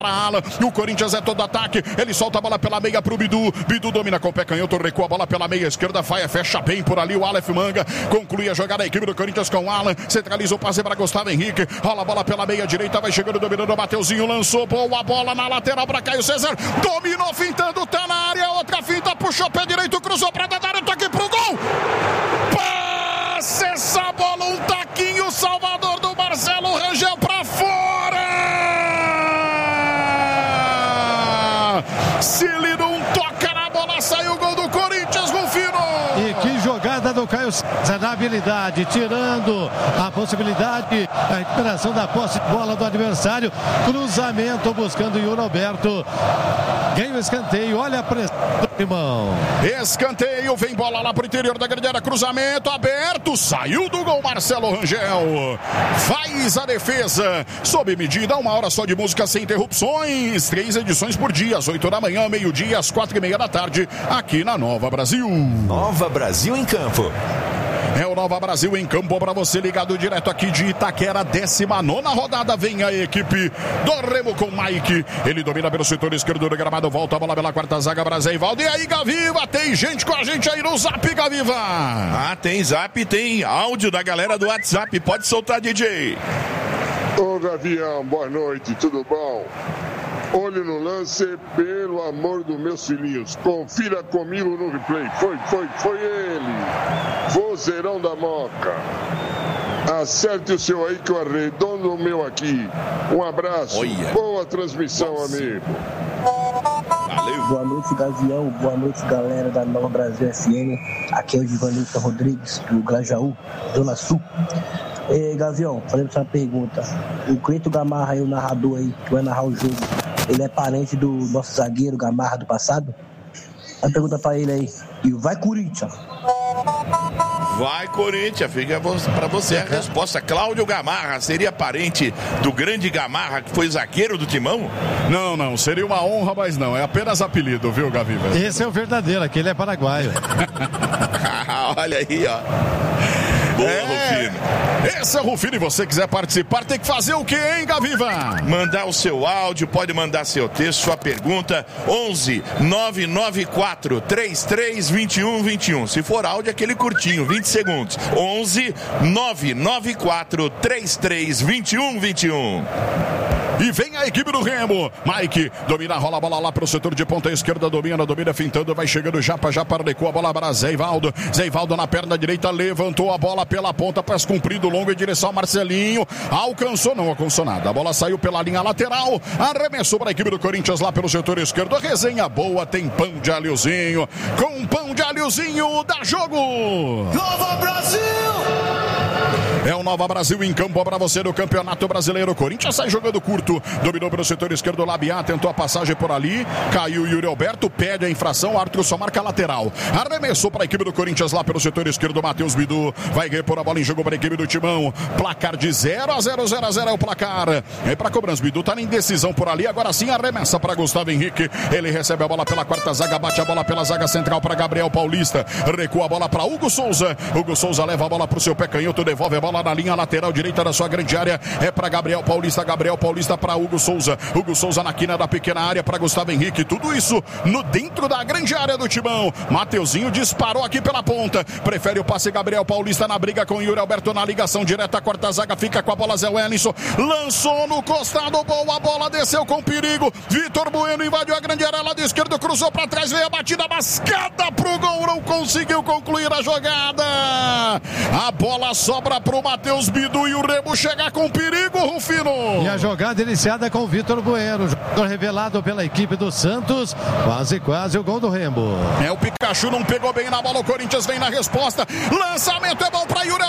Ala, o Corinthians é todo ataque, ele solta a bola pela meia pro Bidu, Bidu domina com o pé canhoto, recua a bola pela meia esquerda, fecha bem por ali o Aleph Manga, conclui a jogada a equipe do Corinthians com o Alan, centraliza o passe para Gustavo Henrique, rola a bola pela meia direita, vai chegando, dominando o Mateuzinho, lançou boa bola na lateral para Caio César, dominou fintando, tá na área, outra finta, puxou pé direito, cruzou para Dadara, toque pro gol, passe essa bola, um taquinho, Salvador do Marcelo Rangel para fora. Se ele não toca na bola, sai o gol do Corinthians, Rufino. E que jogada do Caio César na habilidade, tirando a possibilidade da recuperação da posse de bola do adversário. Cruzamento buscando o Yuri Alberto. Ganha o escanteio, olha a pressão do Timão. Escanteio, vem bola lá pro interior da grande área, cruzamento aberto, saiu do gol Marcelo Rangel. Faz a defesa, sob medida, 1 hora só de música sem interrupções. 3 edições por dia, às 8 da manhã, meio-dia, às 4h30 da tarde, aqui na Nova Brasil. Nova Brasil em campo. É o Nova Brasil em campo para você, ligado direto aqui de Itaquera, 19ª rodada. Vem a equipe do Remo com Mike. Ele domina pelo setor esquerdo do gramado, volta a bola pela quarta zaga, Brasil-Valdo. E aí, Gaviva, tem gente com a gente aí no Zap, Gaviva. Ah, tem Zap, tem áudio da galera do WhatsApp. Pode soltar, DJ. Ô, Gavião, boa noite, tudo bom? Olho no lance, pelo amor dos meus filhinhos. Confira comigo no replay. Foi ele. Vozeirão da Moca. Acerte o seu aí que eu arredondo o meu aqui. Um abraço. Olha. Boa transmissão, amigo. Valeu. Boa noite, Gavião. Boa noite, galera da Nova Brasil FM. Aqui é o Givanilton Rodrigues, do Grajaú, Zona Sul. Gavião, fazendo essa pergunta. O Cleito Gamarra aí, o narrador aí, que vai narrar o jogo, ele é parente do nosso zagueiro Gamarra do passado? A pergunta pra ele aí. E vai Corinthians? Vai, Corinthians, fica pra você a resposta. Cláudio Gamarra seria parente do grande Gamarra, que foi zagueiro do Timão? Não, seria uma honra, mas não, é apenas apelido, viu, Gaviva? Esse é o verdadeiro, aquele é paraguaio. Olha aí, ó. Boa, Rufino. Esse é o Rufino, e você quiser participar, tem que fazer o quê, hein, Gaviva? Mandar o seu áudio, pode mandar seu texto, sua pergunta, 11 994 33 21 21. Se for áudio, aquele curtinho, 20 segundos. 11 994 33 21 21. E vem a equipe do Remo. Mike domina, rola a bola lá pro setor de ponta esquerda, domina fintando, vai chegando já para recua a bola para Zeivaldo. Zeivaldo na perna direita, levantou a bola pela ponta, passe comprido, longo em direção ao Marcelinho. Alcançou, não alcançou nada. A bola saiu pela linha lateral, arremessou para a equipe do Corinthians lá pelo setor esquerdo. Resenha boa, tem pão de alhozinho. Com pão de alhozinho, dá jogo. Nova Brasil! É o Nova Brasil em campo para você do Campeonato Brasileiro. Corinthians sai jogando curto, dominou pelo setor esquerdo, Labiá tentou a passagem por ali, caiu Yuri Alberto, pede a infração, árbitro só marca lateral. Arremessou para a equipe do Corinthians lá pelo setor esquerdo, Matheus Bidu vai repor a bola em jogo para a equipe do Timão. Placar de 0-0 é o placar. É para cobrança, Bidu tá na indecisão por ali, agora sim arremessa para Gustavo Henrique. Ele recebe a bola pela quarta zaga, bate a bola pela zaga central para Gabriel Paulista, recua a bola para Hugo Souza. Hugo Souza leva a bola para o seu pé canhoto, devolve a bola na linha lateral direita da sua grande área, é para Gabriel Paulista para Hugo Souza na quina da pequena área para Gustavo Henrique, tudo isso no dentro da grande área do Timão. Mateuzinho disparou aqui pela ponta, prefere o passe Gabriel Paulista na briga com Yuri Alberto na ligação direta, a quarta zaga fica com a bola, Zé Wellington lançou no costado, boa bola, desceu com perigo, Vitor Bueno invadiu a grande área, lado esquerdo, cruzou para trás, veio a batida mascada pro gol, não conseguiu concluir a jogada, a bola sobra pro Matheus Bidu e o Remo chega com perigo, Rufino. E a jogada iniciada com o Vitor Bueno, jogador revelado pela equipe do Santos, quase o gol do Remo. É, o Pikachu não pegou bem na bola, o Corinthians vem na resposta, lançamento é bom para Yuri